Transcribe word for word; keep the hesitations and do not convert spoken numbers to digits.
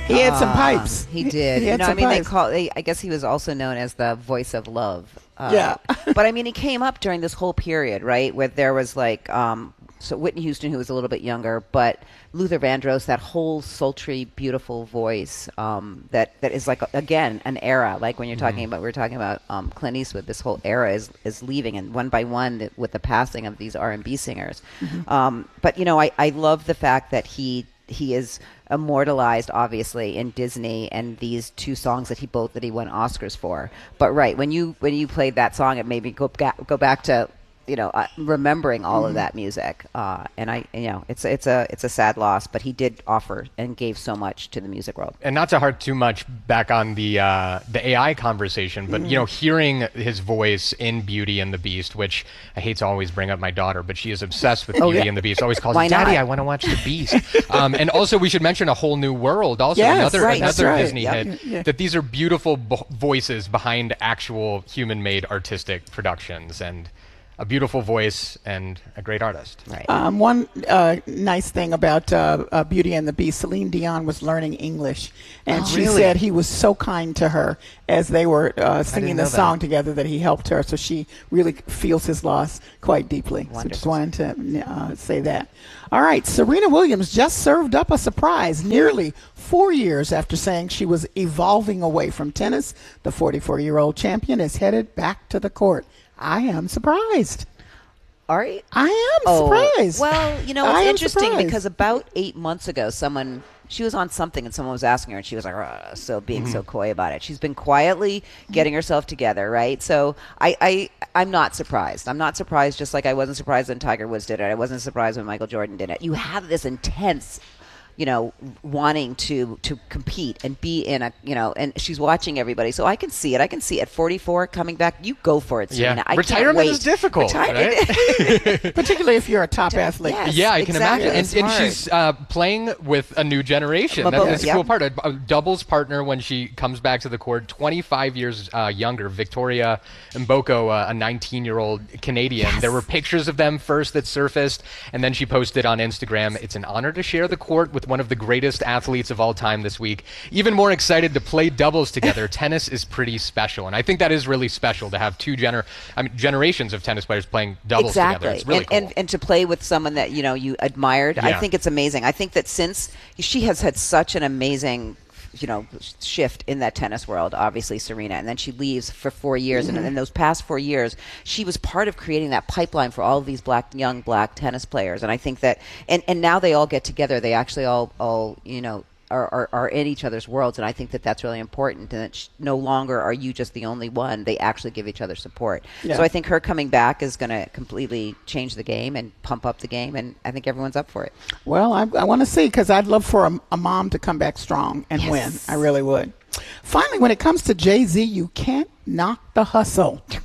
He had some Uh, pipes. He did. He had you know, I some mean, they pipes. call. They, I guess he was also known as the voice of love. Uh, Yeah. but I mean, he came up during this whole period, right, where there was like, um, so Whitney Houston, who was a little bit younger, but Luther Vandross, that whole sultry, beautiful voice, um, that that is like again an era. Like when you're talking about, we were talking about um, Clint Eastwood. This whole era is is leaving, and one by one, th- with the passing of these R and B singers. Um, but you know, I I love the fact that he. He is immortalized, obviously, in Disney and these two songs that he both that he won Oscars for. But right when you when you played that song, it made me go ga- go back to you know uh, remembering all of that music. Uh, and I you know it's it's a it's a sad loss, but he did offer and gave so much to the music world. And not to harp too much back on the uh, the A I conversation, but you know, hearing his voice in Beauty and the Beast, which I hate to always bring up my daughter, but she is obsessed with Beauty yeah. and the Beast. Always calls Why me, Daddy, not? I want to watch the Beast. um, and also, we should mention A Whole New World. Also, Yes, another right, that's another right. Disney Yep. hit. Yeah. That these are beautiful bo- voices behind actual human-made artistic productions, and a beautiful voice and a great artist. Right. Um, one uh, nice thing about uh, uh, Beauty and the Beast, Celine Dion was learning English, and she really? said he was so kind to her as they were uh, singing the know song that. together that he helped her. So she really feels his loss quite deeply. So just Wonderful. wanted to uh, say that. All right, Serena Williams just served up a surprise nearly four years after saying she was evolving away from tennis. The forty-four-year-old champion is headed back to the court. I am surprised. Are you? I am surprised. Well, you know, I it's am interesting surprised. because about eight months ago, someone she was on something and someone was asking her, and she was like, "Ugh," so being so coy about it. She's been quietly getting herself together, right? So I, I, I'm not surprised. I'm not surprised. Just like I wasn't surprised when Tiger Woods did it. I wasn't surprised when Michael Jordan did it. You have this intense, you know, wanting to to compete and be in a, you know, and she's watching everybody. So I can see it. I can see at forty-four coming back. You go for it, Serena. Yeah, I retirement can't wait. is difficult, Retire- right? particularly if you're a top athlete. Yes, Yeah, I can exactly. imagine. It's And, and hard. she's uh, playing with a new generation. Well, That, both, that's the yeah. cool part. A, a doubles partner when she comes back to the court, twenty-five years uh, younger, Victoria Mboko, uh, a nineteen-year-old Canadian. Yes. There were pictures of them first that surfaced, and then she posted on Instagram, "It's an honor to share the court with one of the greatest athletes of all time this week. Even more excited to play doubles together. Tennis is pretty special." And I think that is really special to have two gener- I mean, generations of tennis players playing doubles exactly. together. It's really and, cool. and and to play with someone that you know you admired, I Yeah. think it's amazing. I think that since she has had such an amazing, you know, shift in that tennis world, obviously Serena, and then she leaves for four years, and in those past four years, she was part of creating that pipeline for all of these black young black tennis players. And I think that, and and now they all get together. They actually all all you know. Are, are, are in each other's worlds, and I think that that's really important, and that sh- no longer are you just the only one. They actually give each other support. Yeah. So I think her coming back is going to completely change the game and pump up the game, and I think everyone's up for it. Well, I, I want to see, because I'd love for a, a mom to come back strong and Yes. win. I really would. Finally, when it comes to Jay-Z, you can't knock the hustle.